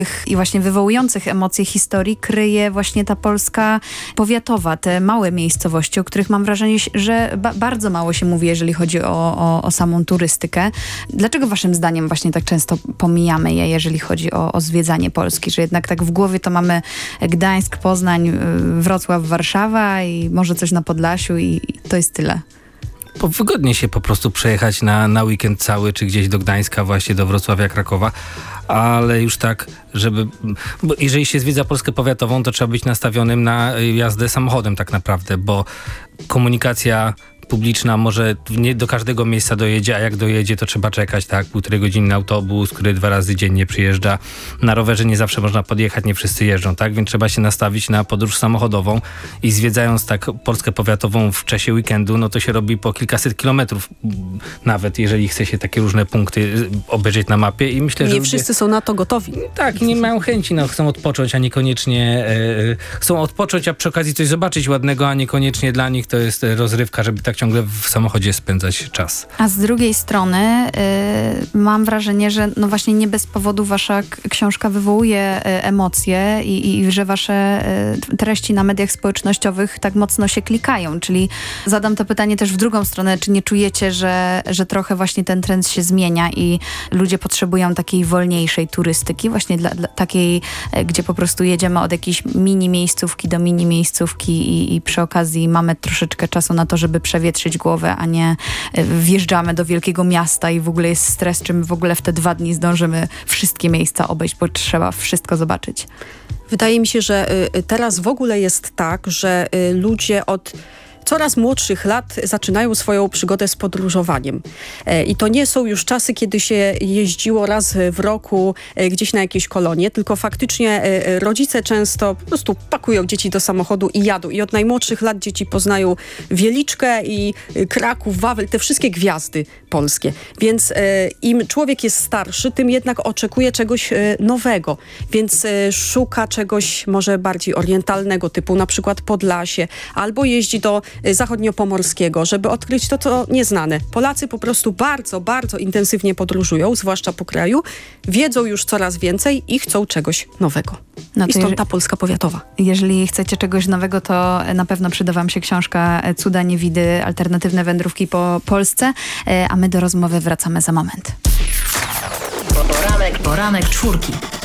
i właśnie wywołujących emocje historii kryje właśnie ta Polska powiatowa, te małe miejscowości, o których mam wrażenie, że bardzo mało się mówi, jeżeli chodzi o samą turystykę. Dlaczego waszym zdaniem właśnie tak często pomijamy je, jeżeli chodzi o zwiedzanie Polski, że jednak tak w głowie to mamy Gdańsk, Poznań, Wrocław, Warszawa i może coś na Podlasiu i to jest tyle. Bo wygodnie się po prostu przejechać na weekend cały, czy gdzieś do Gdańska, właśnie do Wrocławia, Krakowa, ale już tak, bo jeżeli się zwiedza Polskę powiatową, to trzeba być nastawionym na jazdę samochodem tak naprawdę, bo komunikacja publiczna może nie do każdego miejsca dojedzie, a jak dojedzie, to trzeba czekać, tak? 1,5-godzinny autobus, który 2 razy dziennie przyjeżdża. Na rowerze nie zawsze można podjechać, nie wszyscy jeżdżą, tak? Więc trzeba się nastawić na podróż samochodową i zwiedzając tak Polskę powiatową w czasie weekendu, no to się robi po kilkaset kilometrów nawet, jeżeli chce się takie różne punkty obejrzeć na mapie i myślę, że nie wszyscy są na to gotowi. Tak, nie mają chęci, chcą odpocząć, a niekoniecznie chcą odpocząć, a przy okazji coś zobaczyć ładnego, a niekoniecznie dla nich to jest rozrywka, żeby tak ciągle w samochodzie spędzać czas. A z drugiej strony mam wrażenie, że no właśnie nie bez powodu wasza książka wywołuje emocje i że wasze treści na mediach społecznościowych tak mocno się klikają. Czyli zadam to pytanie też w drugą stronę. Czy nie czujecie, że trochę właśnie ten trend się zmienia i ludzie potrzebują takiej wolniejszej turystyki, właśnie dla takiej, gdzie po prostu jedziemy od jakiejś mini miejscówki do mini miejscówki i przy okazji mamy troszeczkę czasu na to, żeby przewietrzyć głowę, a nie wjeżdżamy do wielkiego miasta i w ogóle jest stres, czy my w ogóle w te 2 dni zdążymy wszystkie miejsca obejść, bo trzeba wszystko zobaczyć. Wydaje mi się, że teraz w ogóle jest tak, że ludzie od coraz młodszych lat zaczynają swoją przygodę z podróżowaniem. I to nie są już czasy, kiedy się jeździło raz w roku gdzieś na jakieś kolonie, tylko faktycznie rodzice często po prostu pakują dzieci do samochodu i jadą. I od najmłodszych lat dzieci poznają Wieliczkę i Kraków, Wawel, te wszystkie gwiazdy polskie. Więc im człowiek jest starszy, tym jednak oczekuje czegoś nowego. Więc szuka czegoś może bardziej orientalnego, typu na przykład Podlasie, albo jeździ do zachodniopomorskiego, żeby odkryć to, co nieznane. Polacy po prostu bardzo, bardzo intensywnie podróżują, zwłaszcza po kraju, wiedzą już coraz więcej i chcą czegoś nowego. No i stąd ta Polska powiatowa. Jeżeli chcecie czegoś nowego, to na pewno przyda wam się książka Cuda Niewidy, alternatywne wędrówki po Polsce, a my do rozmowy wracamy za moment. Poranek 4.